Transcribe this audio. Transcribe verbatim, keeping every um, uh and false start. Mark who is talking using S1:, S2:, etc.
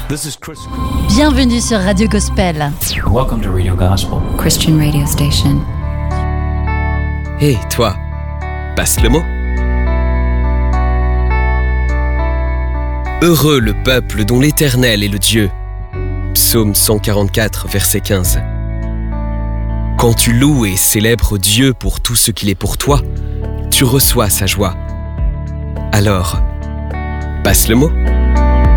S1: This is Chris.
S2: Bienvenue sur Radio Gospel.
S1: Welcome to Radio Gospel.
S3: Christian radio station.
S4: Hé, hey, toi, passe le mot. Heureux le peuple dont l'Éternel est le Dieu. Psaume cent quarante-quatre, verset quinze. Quand tu loues et célèbres Dieu pour tout ce qu'il est pour toi, tu reçois sa joie. Alors, passe le mot.